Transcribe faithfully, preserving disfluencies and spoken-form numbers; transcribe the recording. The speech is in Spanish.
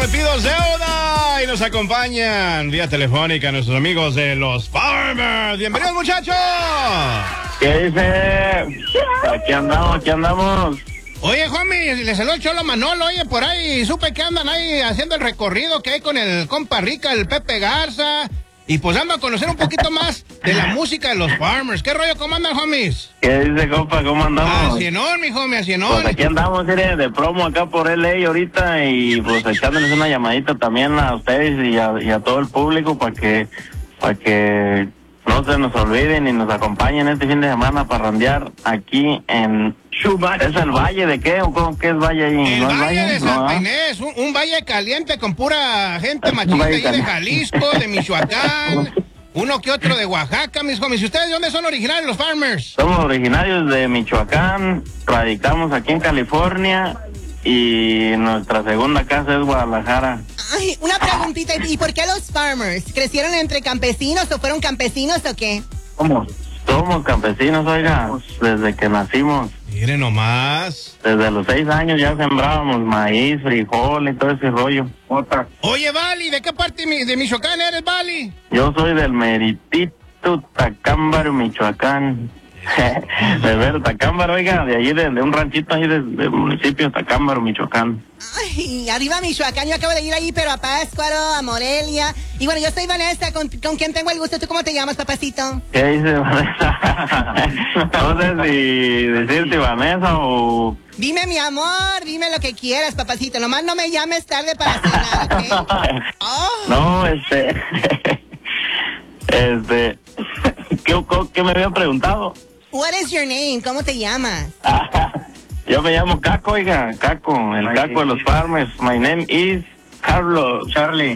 prometidos deuda y nos acompañan vía telefónica nuestros amigos de los Farmers. Bienvenidos, muchachos. ¿Qué dice? Aquí andamos, aquí andamos. Oye, homie, le saludó el Cholo Manolo. Oye, por ahí supe que andan ahí haciendo el recorrido que hay con el compa Rica, el Pepe Garza. Y pues ando a conocer un poquito más de la música de los Farmers. ¿Qué rollo? ¿Cómo andan, homies? ¿Qué dice, compa? ¿Cómo andamos? A cienón, mi homie, a cienón. Pues aquí andamos, mire, de promo acá por L A ahorita y pues echándoles una llamadita también a ustedes y a, y a todo el público para que, para que no se nos olviden y nos acompañen este fin de semana para randear aquí en... ¿Es el valle de qué? ¿O cómo, qué es valle ahí? El ¿No valle, es valle de Santa Inés, un, un valle caliente con pura gente machista ahí de Jalisco, de Michoacán, uno que otro de Oaxaca, mis homies. ¿Y ustedes de dónde son originarios los Farmers? Somos originarios de Michoacán, radicamos aquí en California y nuestra segunda casa es Guadalajara. Ay, una preguntita, ¿y por qué los Farmers? ¿Crecieron entre campesinos o fueron campesinos o qué? ¿Cómo? Somos campesinos, oiga, desde que nacimos. Mire nomás. Desde los seis años ya sembrábamos maíz, frijol y todo ese rollo. Otra. Oye, Vali, ¿de qué parte de Michoacán eres, Vali? Yo soy del meritito Tacámbaro, Michoacán. De ver, Tacámbaro, oiga, de allí, de, de un ranchito ahí del de municipio de Tacámbaro, Michoacán. Ay, arriba Michoacán, yo acabo de ir ahí, pero a Pátzcuaro, a Morelia. Y bueno, yo soy Vanessa, con, con quien tengo el gusto. ¿Tú cómo te llamas, papacito? ¿Qué dice Vanessa? No sé si decirte Vanessa o... Dime, mi amor, dime lo que quieras, papacito. Nomás no me llames tarde para cenar, ¿ok? Oh. No, este... este... ¿Qué, ¿Qué me habían preguntado? What is your name? ¿Cómo te llamas? Yo me llamo Caco, oiga, Caco, el Caco de los Farmers. My name is Carlos, Charlie.